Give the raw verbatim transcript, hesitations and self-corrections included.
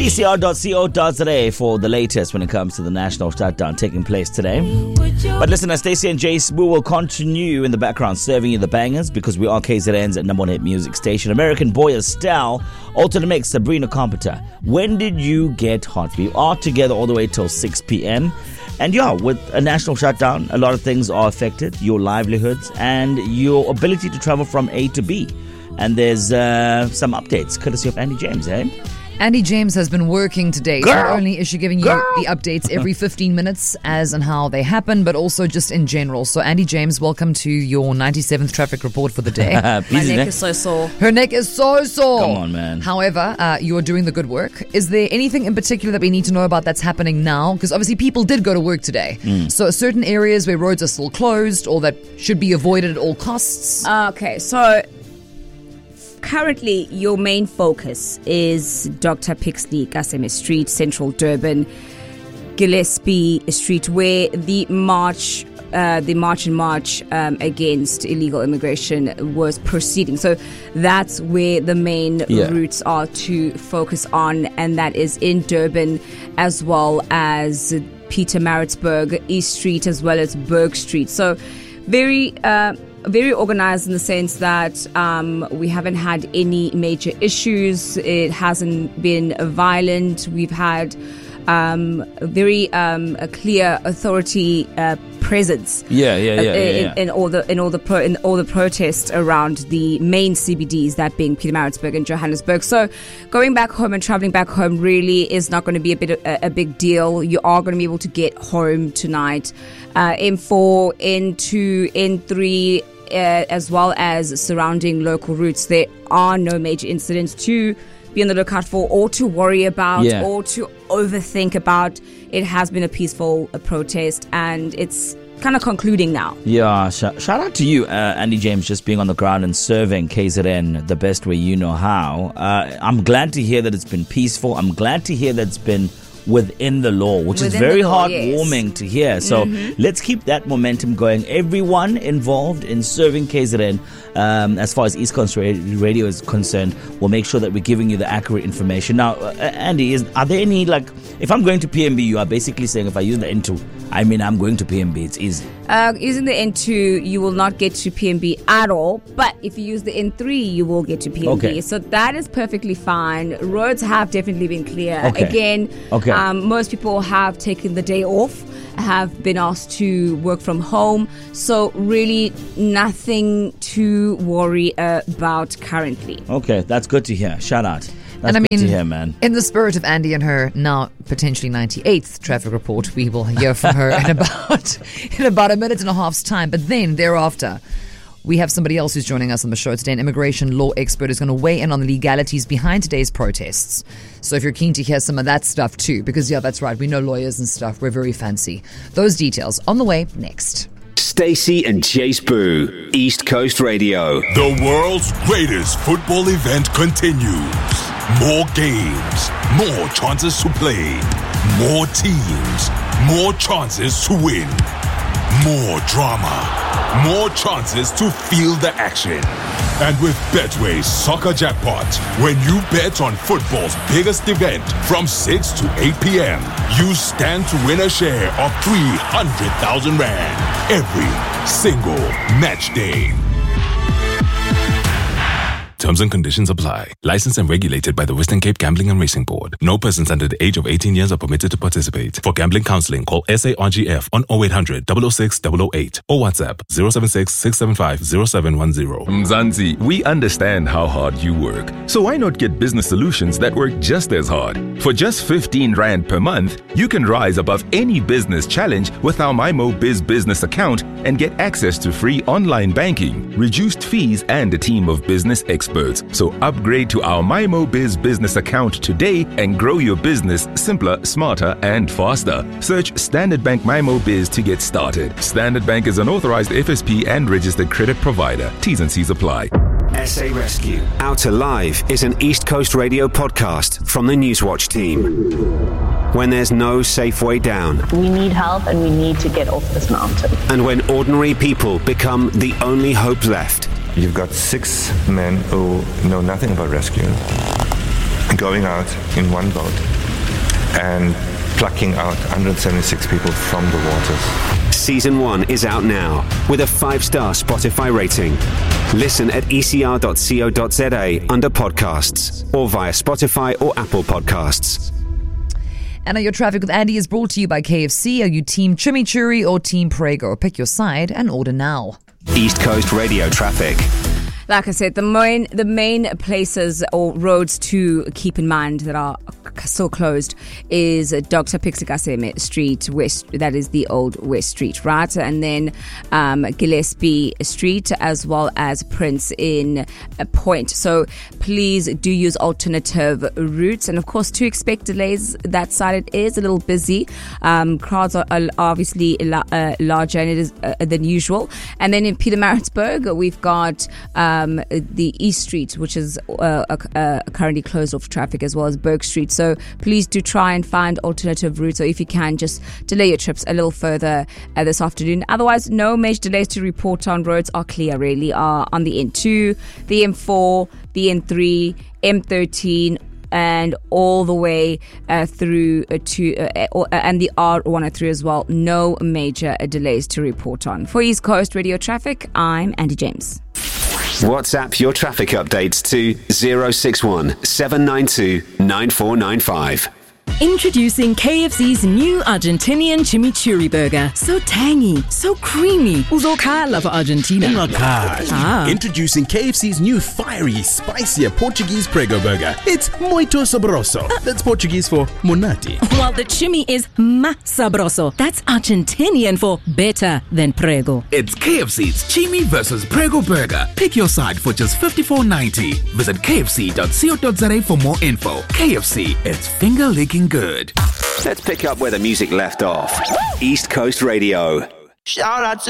P C R dot co dot za for the latest when it comes to the national shutdown taking place today. But listen, Stacey and Jay Smoo will continue in the background serving you the bangers because we are K Z N's number one hit music station. American Boy Estelle, Alternate Mix, Sabrina Carpenter. When did you get hot? We are together all the way till six p.m. And yeah, with a national shutdown, a lot of things are affected. Your livelihoods and your ability to travel from A to B. And there's uh, some updates courtesy of Andy James, eh? Andy James has been working today. Girl. Not only is she giving you Girl. the updates every fifteen minutes as and how they happen, but also just in general. So Andy James, welcome to your ninety-seventh traffic report for the day. My neck is so sore. Her neck is so sore. Come on, man. However, uh, you're doing the good work. Is there anything in particular that we need to know about that's happening now? Because obviously people did go to work today. Mm. So certain areas where roads are still closed or that should be avoided at all costs. Uh, okay, so currently your main focus is Doctor Pixley Kaseme Street, Central Durban, Gillespie Street, where the march uh, the march and march um, against illegal immigration was proceeding. So that's where the main yeah. routes are to focus on, and that is in Durban as well as Pietermaritzburg, East Street, as well as Berg Street. So very uh, very organized in the sense that um, we haven't had any major issues. It hasn't been violent. We've had um, a very um, a clear authority uh, presence. Yeah, yeah, yeah, yeah, in, yeah. in all the in all the pro, in all the protests around the main C B Ds, that being Pietermaritzburg and Johannesburg. So going back home and traveling back home really is not going to be a bit of, a, a big deal. You are going to be able to get home tonight. Uh, M four, N two, N three. Uh, as well as surrounding local routes, there are no major incidents to be on the lookout for or to worry about yeah. or to overthink about. It has been a peaceful uh, protest and it's kind of concluding now. Yeah, sh- shout out to you, uh, Andy James, just being on the ground and serving K Z N the best way you know how. Uh, I'm glad to hear that it's been peaceful. I'm glad to hear that it's been within the law, which within is very law, heartwarming yes. to hear. So mm-hmm. let's keep that momentum going. Everyone involved in serving K Z N, um, as far as East Coast Radio is concerned, will make sure that we're giving you the accurate information. Now, uh, Andy, is, are there any, like, if I'm going to P M B, you are basically saying if I use the N two, I mean I'm going to P M B, it's easy. Uh, using the N two, you will not get to P M B at all. But if you use the N three, you will get to P M B. Okay. So that is perfectly fine. Roads have definitely been clear. Okay. Again, okay. Um, most people have taken the day off, have been asked to work from home. So really nothing to worry about currently. Okay, that's good to hear. Shout out. That's and I good mean, to hear, man. In the spirit of Andy and her now potentially ninety-eighth traffic report, we will hear from her in about in about a minute and a half's time. But then thereafter, we have somebody else who's joining us on the show today, an immigration law expert who's going to weigh in on the legalities behind today's protests. So if you're keen to hear some of that stuff too, because yeah, that's right, we know lawyers and stuff, we're very fancy. Those details on the way next. Stacey and Jace Boo, East Coast Radio. The world's greatest football event continues. More games, more chances to play, more teams, more chances to win, more drama, more chances to feel the action. And with Betway's Soccer Jackpot, when you bet on football's biggest event from six to eight p.m., you stand to win a share of three hundred thousand rand every single match day. Terms and conditions apply. Licensed and regulated by the Western Cape Gambling and Racing Board. No persons under the age of eighteen years are permitted to participate. For gambling counseling, call S A R G F on oh eight hundred, double oh six, double oh eight or WhatsApp zero seven six, six seven five, zero seven one zero. Mzansi, we understand how hard you work. So why not get business solutions that work just as hard? For just fifteen rand per month, you can rise above any business challenge with our MyMo Biz Business account and get access to free online banking, reduced fees, and a team of business experts. So upgrade to our MyMo Biz Business account today and grow your business simpler, smarter, and faster. Search Standard Bank MyMo Biz to get started. Standard Bank is an authorized F S P and registered credit provider. T's and C's apply. S A Rescue. Out Alive is an East Coast Radio podcast from the Newswatch team. When there's no safe way down. We need help and we need to get off this mountain. And when ordinary people become the only hope left. You've got six men who know nothing about rescue. going out in one boat and plucking out one hundred seventy-six people from the waters. Season one is out now with a five-star Spotify rating. Listen at e c r dot co dot z a under podcasts or via Spotify or Apple Podcasts. And your traffic with Andy is brought to you by K F C. Are you Team Chimichurri or Team Prego? Pick your side and order now. East Coast Radio traffic. Like I said, the main the main places or roads to keep in mind that are still closed is Doctor Pixikaseme Street West. That is the old West Street, right? And then um, Gillespie Street, as well as Prince in a Point. So please do use alternative routes. And of course, to expect delays that side, it is a little busy. Um, crowds are, are obviously la- uh, larger and it is uh, than usual. And then in Pietermaritzburg, we've got Um, Um, the East Street, which is uh, uh, currently closed off traffic, as well as Burke Street. So please do try and find alternative routes, or if you can, just delay your trips a little further uh, this afternoon. Otherwise, no major delays to report on. Roads are clear, really, are on the N two, the M four, the N three, M thirteen, and all the way uh, through uh, to uh, uh, and the R one oh three as well. No major uh, delays to report on. For East Coast Radio Traffic, I'm Andy James. WhatsApp your traffic updates to zero six one seven nine two nine four nine five. Introducing K F C's new Argentinian chimichurri burger. So tangy, so creamy. Uzokhala for Argentina. Ah. Introducing K F C's new fiery, spicier Portuguese Prego burger. It's muito sabroso. That's Portuguese for monati. While the chimi is más sabroso. That's Argentinian for better than Prego. It's K F C's Chimi versus Prego burger. Pick your side for just fifty-four ninety. Visit k f c dot co dot z a for more info. K F C, it's finger licking good. Let's pick up where the music left off. East Coast Radio. Shout out to